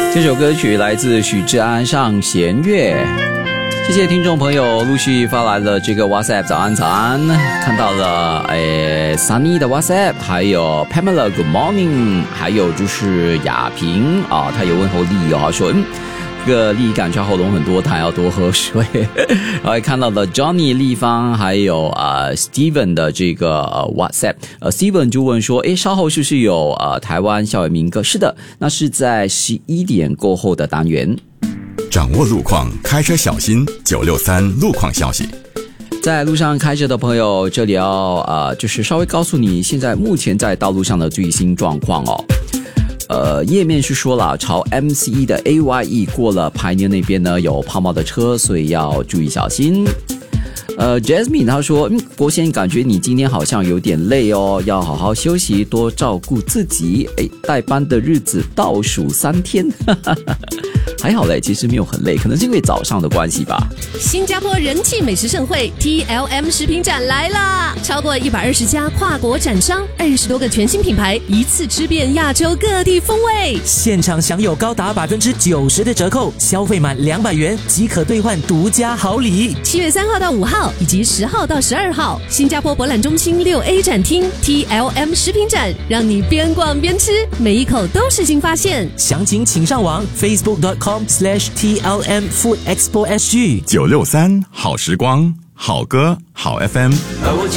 这首歌曲来自许志安《上弦月》。谢谢听众朋友陆续发来了这个 WhatsApp 早安早安，看到了Sunny 的 WhatsApp， 还有 Pamela Good Morning， 还有就是雅萍啊，他有问候丽哦，说这个丽感觉喉咙很多，他要多喝水。然后还看到了 Johnny 立方，还有Steven 的这个WhatsApp， Steven 就问说，稍后是不是有台湾校园民歌？是的，那是在11点过后的单元。 掌握路况，开车小心963路况消息。 在路上开车的朋友，这里要就是稍微告诉你现在目前在道路上的最新状况哦。页面是说了，朝 MCE 的 AYE 过了 Pioneer 那边呢有抛锚的车，所以要注意小心。Jasmine 他说，国贤感觉你今天好像有点累哦，要好好休息，多照顾自己。代班的日子倒数3天，还好嘞，其实没有很累，可能是因为早上的关系吧。 新加坡人气美食盛会 TLM 食品展来啦！超过120家跨国展商，20多个全新品牌，一次吃遍亚洲各地风味。 现场享有高达90%的折扣，消费满200元即可兑换独家好礼。 7月3号到5号以及10号到12号，新加坡博览中心6A 展厅 TLM 食品展，让你边逛边吃，每一口都是新发现。 详情请上网 facebook.com/TLM Food Expo SG。 963好时光，好歌好 FM。 而我